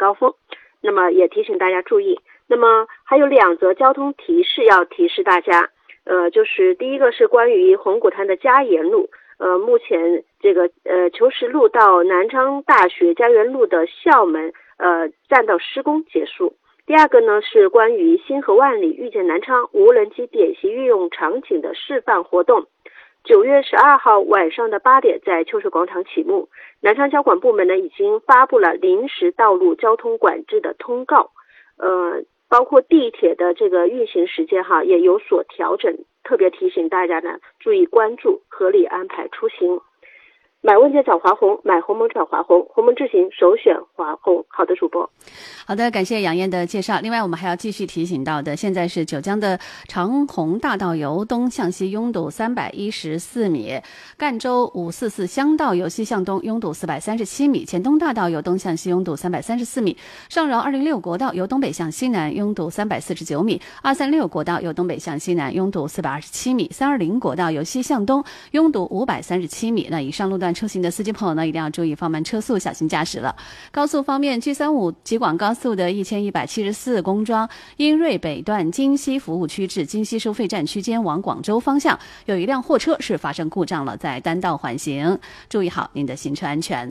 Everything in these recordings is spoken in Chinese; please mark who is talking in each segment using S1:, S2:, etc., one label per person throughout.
S1: 高峰，那么也提醒大家注意。那么还有2则交通提示要提示大家，就是第一个是关于红谷滩的嘉岩路，目前这个求实路到南昌大学家园路的校门占道施工结束。第二个呢是关于星河万里遇见南昌无人机典型运用场景的示范活动，9月12号晚上的8点在秋水广场启幕。南昌交管部门呢已经发布了临时道路交通管制的通告，包括地铁的这个运行时间也有所调整，特别提醒大家呢注意关注，合理安排出行。买问界找华虹，买鸿蒙找华虹，鸿蒙智行首选华虹。好的，主播。
S2: 好的，感谢杨燕的介绍。另外我们还要继续提醒到的，现在是九江的长虹大道由东向西拥堵314米，赣州544乡道由西向东拥堵437米，黔东大道由东向西拥堵334米，上饶206国道由东北向西南拥堵349米，236国道由东北向西南拥堵427米，320国道由西向东拥堵537米。那以上路段出行的司机朋友呢，一定要注意放慢车速，小心驾驶了。高速方面， G35 吉广高速的1174公庄英瑞北段京西服务区至京西收费站区间往广州方向，有一辆货车是发生故障了，在单道缓行，注意好您的行车安全。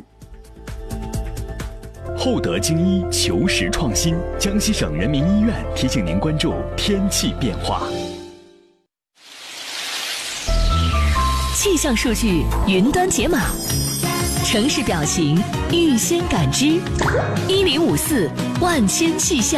S3: 厚德精医求实创新，江西省人民医院提醒您关注天气变化。
S4: 气象数据云端解码，城市表情预先感知，1054万千气象。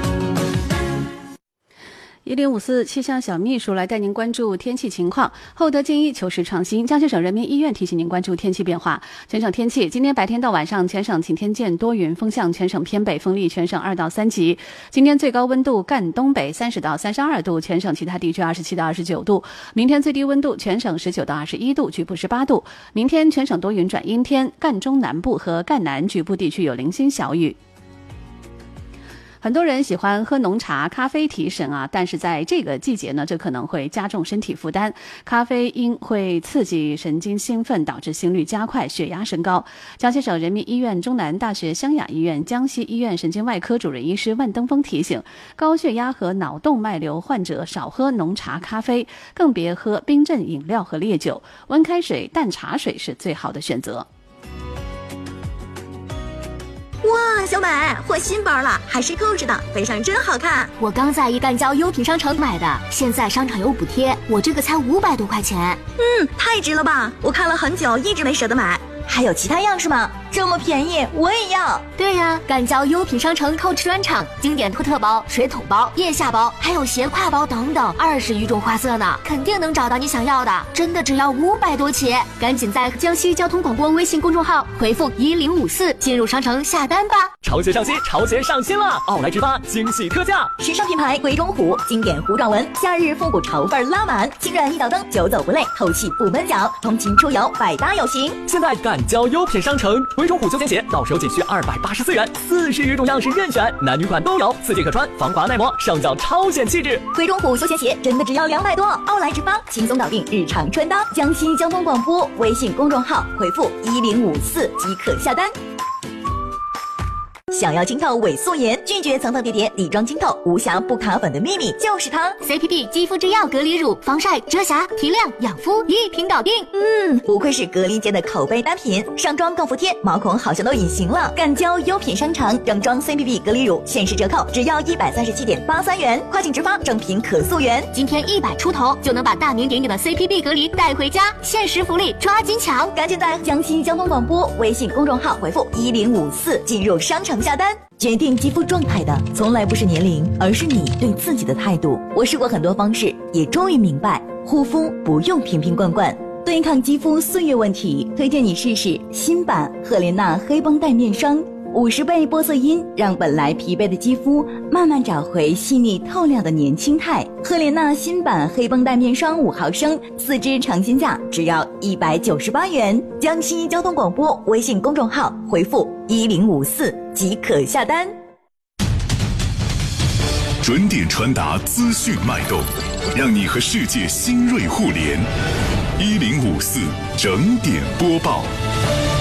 S2: 1054气象小秘书来带您关注天气情况。厚德精医求实创新，江西省人民医院提醒您关注天气变化。全省天气，今天白天到晚上全省晴天见多云，风向全省偏北，风力全省2到3级。今天最高温度赣东北30到32度，全省其他地区27到29度。明天最低温度全省19到21度，局部18度。明天全省多云转阴天，赣中南部和赣南局部地区有零星小雨。很多人喜欢喝浓茶、咖啡提神但是在这个季节呢，这可能会加重身体负担。咖啡因会刺激神经兴奋，导致心率加快、血压升高。江西省人民医院中南大学湘雅医院江西医院神经外科主任医师万登峰提醒，高血压和脑动脉瘤患者少喝浓茶、咖啡，更别喝冰镇饮料和烈酒，温开水、淡茶水是最好的选择。
S5: 哇，小美，换新包了，还是扣子的，背上真好看。
S6: 我刚在一赣胶优品商城买的，现在商场有补贴，我这个才500多块钱。
S5: 太值了吧！我看了很久，一直没舍得买。还有其他样式吗？这么便宜，我也要。
S6: 对呀，赣胶优品商城扣子专场，经典托特包、水桶包、腋下包，还有斜挎包等等，20余种花色呢，肯定能找到你想要的。真的只要500多起，赶紧在江西交通广播微信公众号回复1054进入商城下单吧。
S7: 潮鞋上新，潮鞋上新了！奥莱之发惊喜特价，
S5: 时尚品牌鬼冢虎，经典糊状纹，夏日复古潮范拉满，轻软一脚蹬，久走不累，透气不闷脚，通勤出游百搭有型。
S7: 现在赣胶优品商城，鬼冢虎休闲鞋到手仅需284元，40余种样式任选，男女款都有，4季可穿，防滑耐磨，上脚超显气质。
S5: 鬼冢虎休闲鞋真的只要200多，奥莱之发轻松搞定日常穿搭。江西交通广播微信公众号回复1054即可下单。想要清透伪素颜，拒绝层层叠叠底妆清透，无瑕不卡粉的秘密就是它
S6: CPB 肌肤之钥隔离乳，防晒、遮瑕、提亮、养肤一瓶搞定。
S5: 不愧是隔离界的口碑单品，上妆更服帖，毛孔好像都隐形了。赣胶优品商城正装 CPB 隔离乳限时折扣，只要137.83元，跨境直发，正品可溯源。
S6: 今天100出头就能把大名鼎鼎的 CPB 隔离带回家，限时福利，抓紧抢！
S5: 赶紧在江西交通广播微信公众号回复1054进入商城下单。决定肌肤状态的从来不是年龄，而是你对自己的态度。我试过很多方式，也终于明白，护肤不用瓶瓶罐罐，对抗肌肤岁月问题，推荐你试试新版赫莲娜黑绷带面霜，50倍玻色因，让本来疲惫的肌肤慢慢找回细腻透亮的年轻态。赫莲娜新版黑绷带面霜5毫升，4支尝鲜价只要198元。江西交通广播微信公众号回复1054即可下单。
S3: 准点传达资讯脉动，让你和世界新锐互联。1054整点播报。